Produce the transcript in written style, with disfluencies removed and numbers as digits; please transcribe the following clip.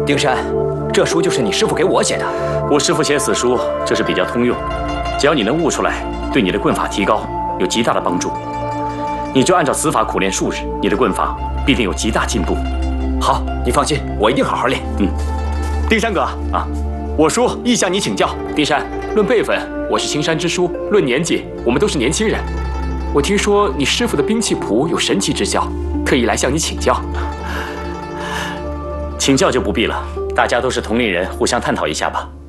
丁山，这书就是你师傅给我写的。 我师傅写死书，这是比较通用，只要你能悟出来，对你的棍法提高有极大的帮助。你就按照此法苦练数日，你的棍法必定有极大进步。 好，你放心，我一定好好练。 丁山哥啊，我叔亦向你请教。 丁山，论辈分，我是青山之叔；论年纪，我们都是年轻人。我听说你师傅的兵器谱有神奇之效，特意来向你请教。 请教就不必了，大家都是同龄人，互相探讨一下吧。